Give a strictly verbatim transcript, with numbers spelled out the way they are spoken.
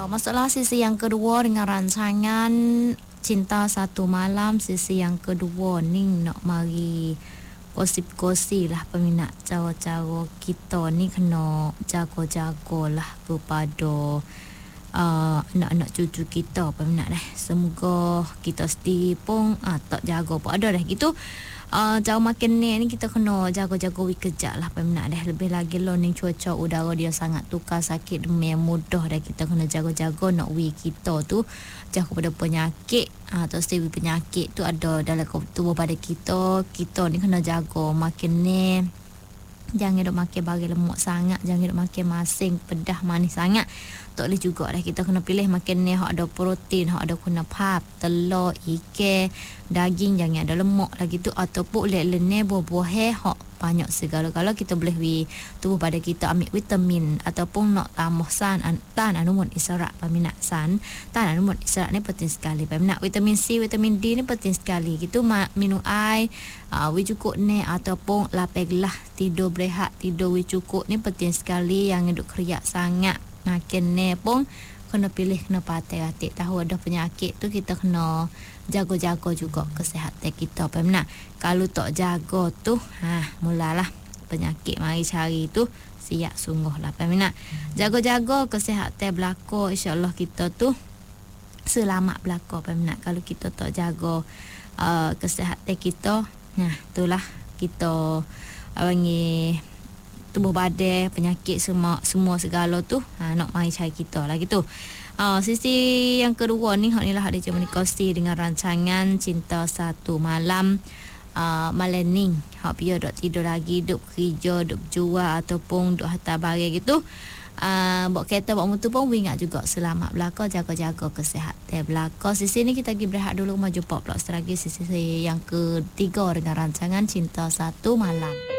Uh, masalah sisi yang kedua dengan rancangan Cinta Satu Malam. Sisi yang kedua ni nak mari gosip-gosip lah peminat. Cara-cara kita ni kena jaga-jaga lah kepada uh, anak-anak cucu kita peminat dah. Semoga kita sendiri pun uh, tak jaga pun ada dah gitu. Uh, jauh makin ni ni kita kena jaga-jaga wi kejap lah peminat dah. Lebih lagi lo ni cuaca udara dia sangat tukar, sakit demam mudah dah. Kita kena jaga-jaga nak wi kita tu jaga pada penyakit uh, atau setiap penyakit tu ada dalam tubuh pada kita. Kita ni kena jaga makin ni. Jangan duk makan barang lemak sangat, jangan duk makan masing pedah manis sangat. Tak boleh juga dah. Kita kena pilih makan ni hak ada protein, hak ada guna pap, telur, ikan, daging, jangan ada lemak lagi tu. Ataupun lek-lek buah-buah hak banyak segala. Kalau kita boleh wi tubuh pada kita ambil vitamin ataupun nak tambah san an, tan anumun isyarat peminat san. Tan anumun isyarat ni penting sekali peminat. Vitamin C, vitamin D ni penting sekali. Gitu minum air, uh, wi cukup ni ataupun lapar gelah, tidur berehat, tidur wi cukup ni penting sekali. Yang duk keriak sangat makin ni pun kena pilih, kena patih-patih. Tahu ada penyakit tu kita kena jaga-jaga juga kesihatan kita peminat. Kalau tak jaga tu ha mulalah penyakit mari cari tu siap sungguh lah peminat. Jaga-jaga kesihatan belaka, insya-Allah kita tu selamat belaka peminat. Kalau kita tak jaga uh, kesihatan kita, nah itulah kita panggil tubuh badan, penyakit semua semua segala tu ha, nak mai cari kita lah gitu. Uh, sisi yang kedua ni hak ni lah ada cuma dikosti dengan rancangan Cinta Satu Malam. Uh, malam ni hak biar duk tidur lagi, duk kerja, duk jual ataupun duk hantar barang gitu. Uh, bawa kereta, bawa motor pun ingat juga selamat belaka, jaga-jaga kesihatan belaka. Sisi ni kita pergi berehat dulu, maju pop pula lagi sisi yang ketiga dengan rancangan Cinta Satu Malam.